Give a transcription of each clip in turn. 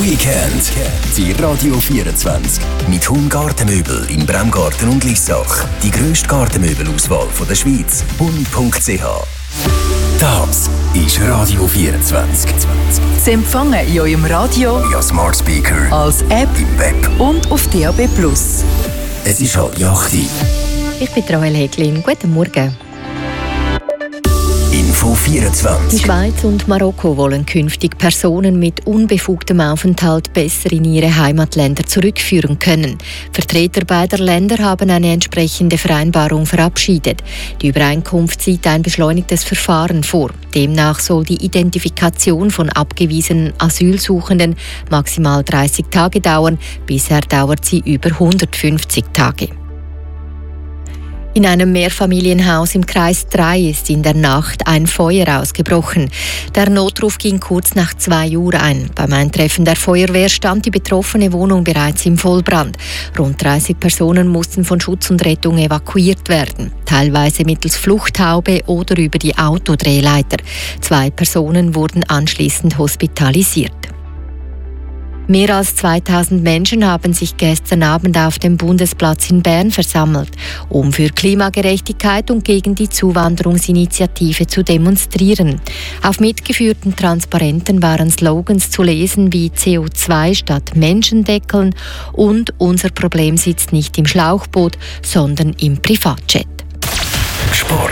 Weekend. Die Radio 24. Mit Hum Gartenmöbel im Bremgarten und Lissach. Die grösste Gartenmöbelauswahl der Schweiz. Hum.ch. Das ist Radio 24. Sie empfangen in eurem Radio, via Smart Speaker, als App im Web und auf DAB+. Es ist halb 8. Ich bin Rahel Häglin. Guten Morgen. Info 24. Die Schweiz und Marokko wollen künftig Personen mit unbefugtem Aufenthalt besser in ihre Heimatländer zurückführen können. Vertreter beider Länder haben eine entsprechende Vereinbarung verabschiedet. Die Übereinkunft sieht ein beschleunigtes Verfahren vor. Demnach soll die Identifikation von abgewiesenen Asylsuchenden maximal 30 Tage dauern. Bisher dauert sie über 150 Tage. In einem Mehrfamilienhaus im Kreis 3 ist in der Nacht ein Feuer ausgebrochen. Der Notruf ging kurz nach 2 Uhr ein. Beim Eintreffen der Feuerwehr stand die betroffene Wohnung bereits im Vollbrand. Rund 30 Personen mussten von Schutz und Rettung evakuiert werden, teilweise mittels Fluchthaube oder über die Autodrehleiter. 2 Personen wurden anschließend hospitalisiert. Mehr als 2000 Menschen haben sich gestern Abend auf dem Bundesplatz in Bern versammelt, um für Klimagerechtigkeit und gegen die Zuwanderungsinitiative zu demonstrieren. Auf mitgeführten Transparenten waren Slogans zu lesen wie CO2 statt Menschendeckeln und unser Problem sitzt nicht im Schlauchboot, sondern im Privatjet. Sport.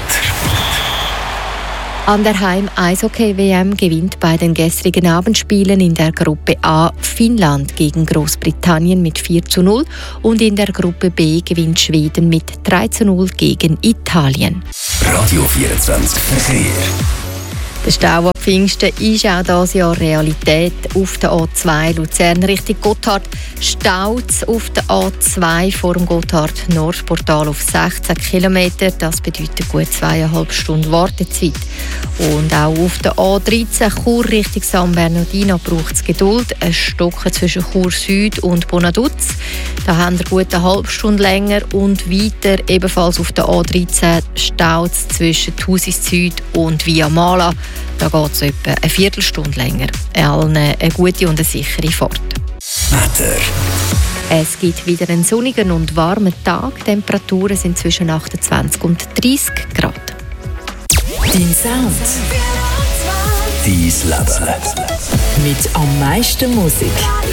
An der Heim-Eishockey-WM gewinnt bei den gestrigen Abendspielen in der Gruppe A Finnland gegen Großbritannien mit 4:0 und in der Gruppe B gewinnt Schweden mit 3:0 gegen Italien. Radio 24 Verkehr. Der Stau ab Pfingsten ist auch dieses Jahr Realität. Auf der A2 Luzern Richtung Gotthard staut es auf der A2 vor dem Gotthard-Nordportal auf 16 km. Das bedeutet gut 2,5 Stunden Wartezeit. Und auch auf der A13 Chur Richtung San Bernardino braucht es Geduld. Ein Stocken zwischen Chur Süd und Bonaduz. Da haben wir gut eine halbe Stunde länger. Und weiter ebenfalls auf der A13 staut es zwischen Thusis Süd und Via Mala. Da geht es etwa eine Viertelstunde länger. Allen eine gute und eine sichere Fahrt. Wetter. Es gibt wieder einen sonnigen und warmen Tag. Die Temperaturen sind zwischen 28 und 30 Grad. Dein Sound. Dein Leben. Mit am meisten Musik.